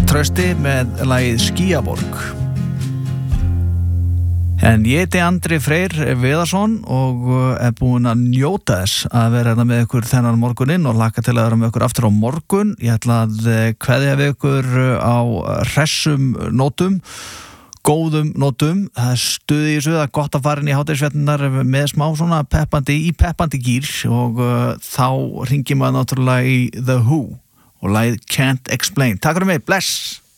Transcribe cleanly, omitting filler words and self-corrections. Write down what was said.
Trausti með lagið Skýjaborg. En ég heiti Andri Freyr Viðarsson og búinn að njóta þess að vera hérna með ykkur þennan morguninn og hlakka til að vera með ykkur aftur á morgun. Ég ætla að kveðja við ykkur á hressum nótum, góðum nótum. Það er stuð í þessu, það er gott að fara inn í hádegisfréttirnar með smá svona peppandi gír og þá hringir maður náttúrulega í The Who og lagið Can't Explain. Takk fyrir mig, bless!